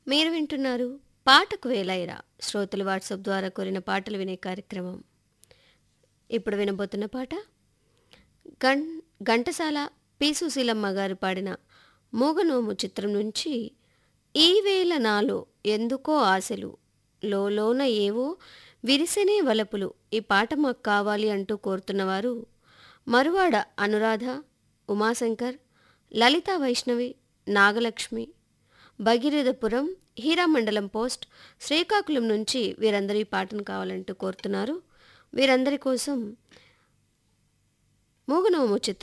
మీరు వింటున్నారు పాటకు వేలైరా శ్రోతలు వాట్సాప్ ద్వారా కోరిన పాటలు వినే కార్యక్రమం. ఇప్పుడు వినబోతున్న పాట గం ఘంటసాల పి సుశీలమ్మ గారు పాడిన మూగనోము చిత్రం నుంచి ఈ వేళ నాలో ఎందుకో ఆశలు లోలోన ఏవో విరిసెనే వలపులు ఈ పాట మాకు కావాలి అంటూ కోరుతున్నవారు మరువాడ అనురాధ, ఉమాశంకర్, లలితా వైష్ణవి, నాగలక్ష్మి, భగీరథపురం, హీరామండలం పోస్ట్, శ్రీకాకుళం నుంచి వీరందరూ ఈ పాటను కావాలంటూ కోరుతున్నారు. వీరందరి కోసం మూగనోము చిత్రం